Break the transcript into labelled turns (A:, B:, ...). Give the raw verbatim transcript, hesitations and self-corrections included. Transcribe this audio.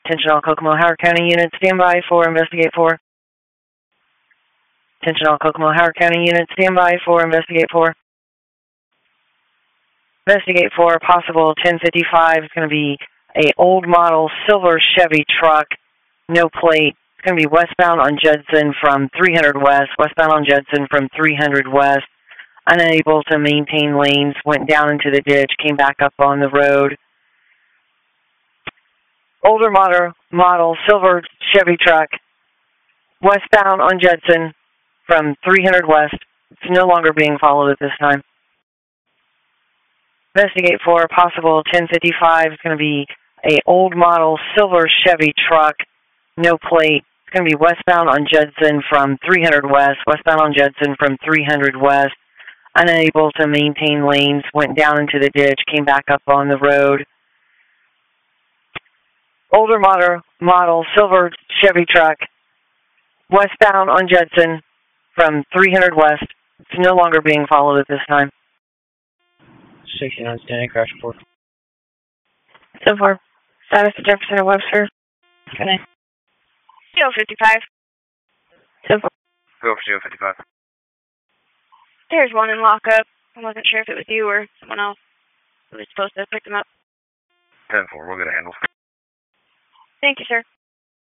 A: Attention all Kokomo Howard County units, stand by for Investigate four. Attention all Kokomo Howard County units, stand by for Investigate four. Investigate four, possible ten fifty-five. It's going to be a old model silver Chevy truck, no plate. It's going to be westbound on Judson from three hundred west, westbound on Judson from three hundred west. Unable to maintain lanes, went down into the ditch, came back up on the road. Older model, model silver Chevy truck, westbound on Judson from three hundred west. It's no longer being followed at this time. Investigate for possible ten fifty-five. It's going to be a old model silver Chevy truck, no plate. It's going to be westbound on Judson from three hundred west, westbound on Judson from three hundred west. Unable to maintain lanes, went down into the ditch, came back up on the road. Older model, model silver Chevy truck, westbound on Judson from three hundred west. It's no longer being followed at this time.
B: sixty-nine standing, crash report.
A: So far, status of Jefferson and Webster.
B: Okay.
C: zero fifty-five.
A: So far.
D: Go for zero fifty-five.
C: There's one in lockup. I wasn't sure if it was you or someone else who was supposed to pick them up.
D: ten four, we'll get a handle.
C: Thank you, sir.